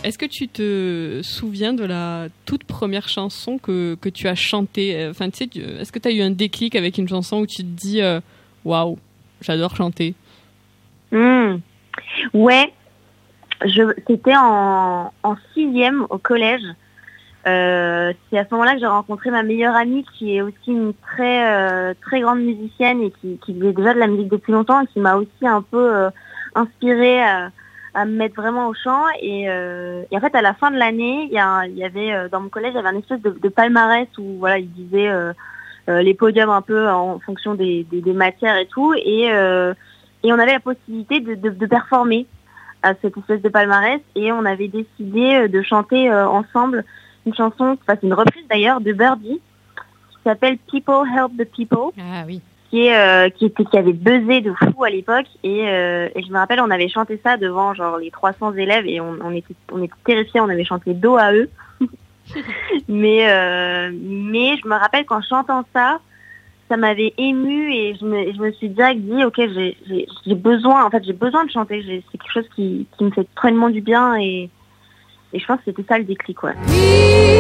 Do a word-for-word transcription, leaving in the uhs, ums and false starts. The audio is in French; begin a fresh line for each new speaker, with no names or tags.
est-ce que tu te souviens de la toute première chanson que, que tu as chantée? Enfin, tu sais, tu, est-ce que tu as eu un déclic avec une chanson où tu te dis euh, waouh, j'adore chanter?
Mmh. Ouais, je, c'était en, en sixième au collège. Euh, c'est à ce moment-là que j'ai rencontré ma meilleure amie qui est aussi une très euh, très grande musicienne et qui, qui faisait déjà de la musique depuis longtemps et qui m'a aussi un peu euh, inspirée à, à me mettre vraiment au chant. Et, euh, et en fait, à la fin de l'année, il y, a, il y avait euh, dans mon collège, il y avait un espèce de, de palmarès où voilà, ils disaient euh, euh, les podiums un peu en fonction des, des, des matières et tout. Et, euh, et on avait la possibilité de, de, de performer à cette espèce de palmarès et on avait décidé de chanter euh, ensemble une chanson, enfin c'est une reprise d'ailleurs de Birdie qui s'appelle People Help the People.
Ah oui.
Qui est euh, qui était qui avait buzzé de fou à l'époque et, euh, et je me rappelle on avait chanté ça devant genre les trois cents élèves et on, on était on était terrifiés, on avait chanté dos à eux. mais euh, mais je me rappelle qu'en chantant ça, ça m'avait émue et je me je me suis direct dit ok j'ai j'ai j'ai besoin en fait j'ai besoin de chanter, j'ai, c'est quelque chose qui qui me fait tellement du bien et et je pense que c'était ça le déclic, ouais.